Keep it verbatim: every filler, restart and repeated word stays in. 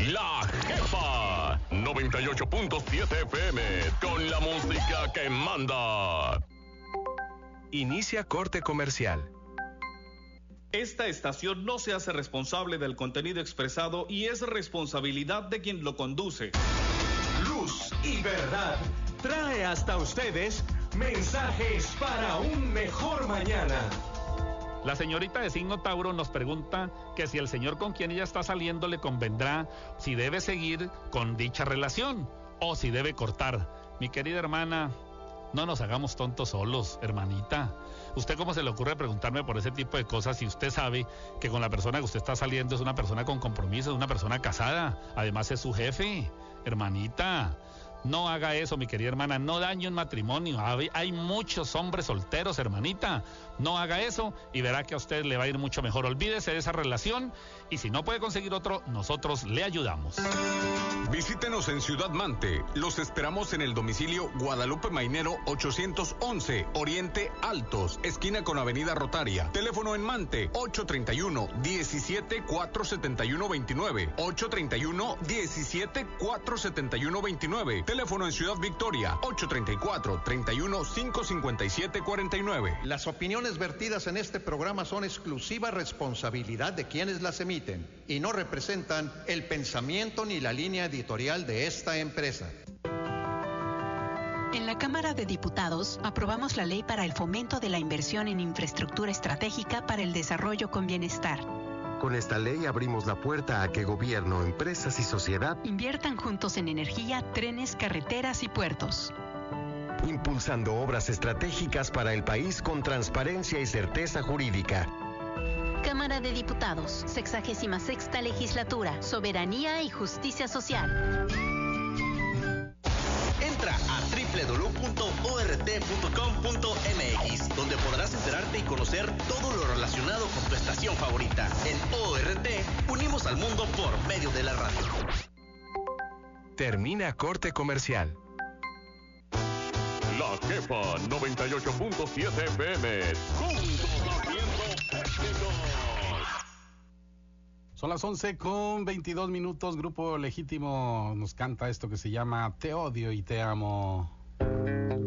La Jefa noventa y ocho punto siete F M con la música que manda. Inicia corte comercial. Esta estación no se hace responsable del contenido expresado y es responsabilidad de quien lo conduce. Luz y Verdad trae hasta ustedes mensajes para un mejor mañana. La señorita de signo Tauro nos pregunta que si el señor con quien ella está saliendo le convendrá, si debe seguir con dicha relación o si debe cortar. Mi querida hermana, no nos hagamos tontos solos, hermanita. ¿Usted cómo se le ocurre preguntarme por ese tipo de cosas si usted sabe que con la persona que usted está saliendo es una persona con compromiso, es una persona casada, además es su jefe? Hermanita, no haga eso, mi querida hermana, no dañe un matrimonio. Hay, hay muchos hombres solteros, hermanita. No haga eso y verá que a usted le va a ir mucho mejor. Olvídese de esa relación y si no puede conseguir otro, nosotros le ayudamos. Visítenos en Ciudad Mante. Los esperamos en el domicilio Guadalupe Mainero ochocientos once, Oriente Altos, esquina con Avenida Rotaria. Teléfono en Mante ocho treinta y uno, diecisiete, cuatrocientos setenta y uno veintinueve, ocho treinta y uno, diecisiete, cuatrocientos setenta y uno veintinueve. Teléfono en Ciudad Victoria ocho treinta y cuatro, treinta y uno, quinientos cincuenta y siete cuarenta y nueve. Las opiniones vertidas en este programa son exclusiva responsabilidad de quienes las emiten y no representan el pensamiento ni la línea editorial de esta empresa. En la Cámara de Diputados aprobamos la ley para el fomento de la inversión en infraestructura estratégica para el desarrollo con bienestar. Con esta ley abrimos la puerta a que gobierno, empresas y sociedad inviertan juntos en energía, trenes, carreteras y puertos, impulsando obras estratégicas para el país con transparencia y certeza jurídica. Cámara de Diputados, sexagésima sexta legislatura, soberanía y justicia social. Entra a doble u doble u doble u punto o r t punto com punto m x, donde podrás enterarte y conocer todo lo relacionado con tu estación favorita. En O R T, unimos al mundo por medio de la radio. Termina corte comercial. La Jefa noventa y ocho punto siete F M, juntos haciendo éxitos. Son las once con veintidós minutos. Grupo Legítimo nos canta esto que se llama Te odio y te amo.